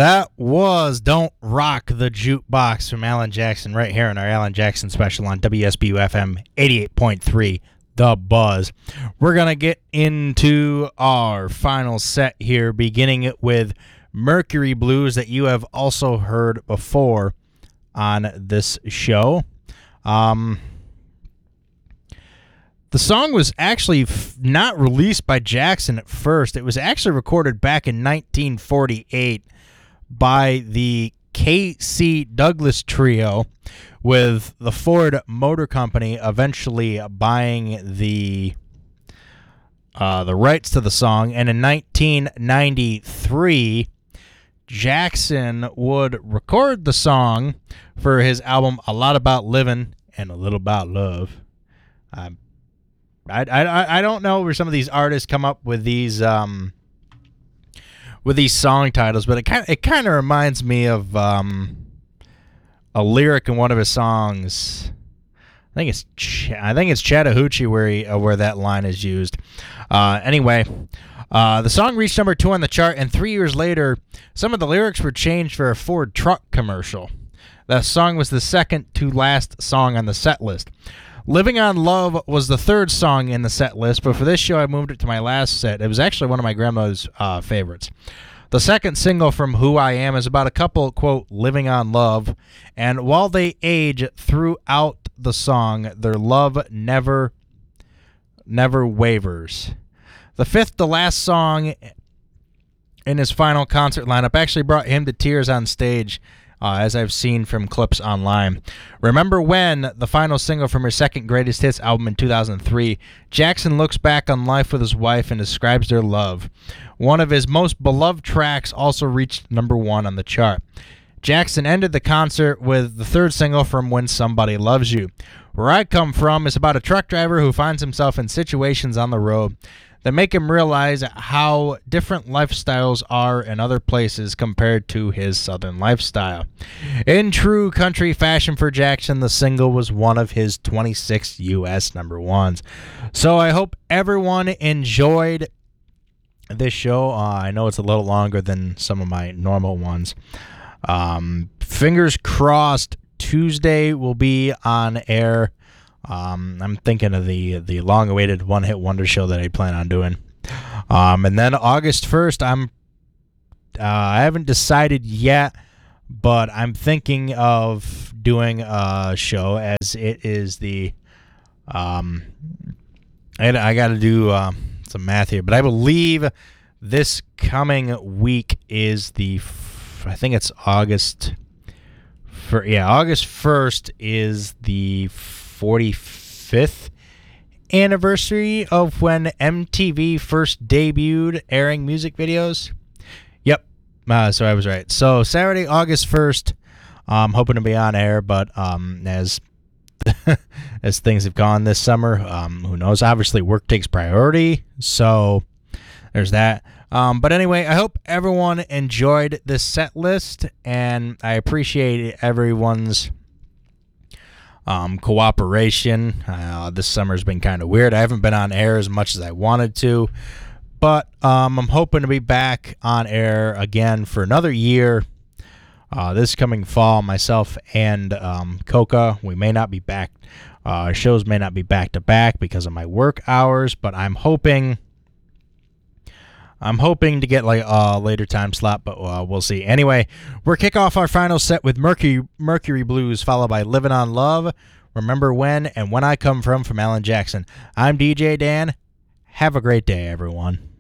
That was Don't Rock the Jukebox from Alan Jackson right here on our Alan Jackson special on WSBU FM 88.3, The Buzz. We're going to get into our final set here, beginning it with Mercury Blues that you have also heard before on this show. The song was actually not released by Jackson at first. It was actually recorded back in 1948 by the K.C. Douglas Trio, with the Ford Motor Company eventually buying the rights to the song. And in 1993, Jackson would record the song for his album A Lot About Living and A Little About Love. I don't know where some of these artists come up with these song titles, but it kind of reminds me of a lyric in one of his songs. I think it's Chattahoochee where that line is used. Anyway, the song reached number 2 on the chart, and 3 years later, some of the lyrics were changed for a Ford truck commercial. The song was the second to last song on the set list. Living on Love was the third song in the set list, but for this show I moved it to my last set. It was actually one of my grandmother's favorites. The second single from Who I Am is about a couple, quote, living on love, and while they age throughout the song, their love never wavers. The fifth to last song in his final concert lineup actually brought him to tears on stage, as I've seen from clips online. Remember When, the final single from her second greatest hits album in 2003, Jackson looks back on life with his wife and describes their love. One of his most beloved tracks also reached number 1 on the chart. Jackson ended the concert with the third single from When Somebody Loves You. Where I Come From is about a truck driver who finds himself in situations on the road that make him realize how different lifestyles are in other places compared to his southern lifestyle. In true country fashion for Jackson, the single was one of his 26 U.S. number ones. So I hope everyone enjoyed this show. I know it's a little longer than some of my normal ones. Fingers crossed Tuesday will be on air. I'm thinking of the long-awaited one-hit wonder show that I plan on doing. And then August 1st, I haven't decided yet, but I'm thinking of doing a show as it is the I got to do some math here, but I believe this coming week is I think it's August 1st is the 45th anniversary of when MTV first debuted airing music videos. Yep. So I was right. So Saturday, August 1st, I'm hoping to be on air, but as things have gone this summer, who knows? Obviously, work takes priority, so there's that. But anyway, I hope everyone enjoyed this set list, and I appreciate everyone's cooperation. This summer's been kind of weird. I haven't been on air as much as I wanted to, but I'm hoping to be back on air again for another year. This coming fall, myself and Coca, we may not be back. Shows may not be back to back because of my work hours, but I'm hoping to get like a later time slot, but we'll see. Anyway, we'll kick off our final set with Mercury Blues, followed by Living on Love, Remember When, and When I Come From Alan Jackson. I'm DJ Dan. Have a great day, everyone.